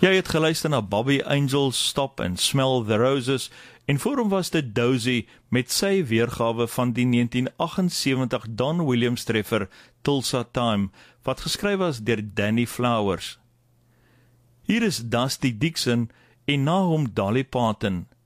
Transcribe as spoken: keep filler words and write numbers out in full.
Jy het geluister na Bobby Angel, Stop and Smell the Roses, en voor hom was dit Dozy met sy weergawe van die negentien agtensewentig Don Williams treffer Tulsa Time, wat geskryf was deur Danny Flowers. Hier is Dusty Dixon en na hom Dolly Parton.